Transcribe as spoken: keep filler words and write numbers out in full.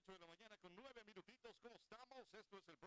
ocho de la mañana con nueve minutitos. ¿Cómo estamos? Esto es el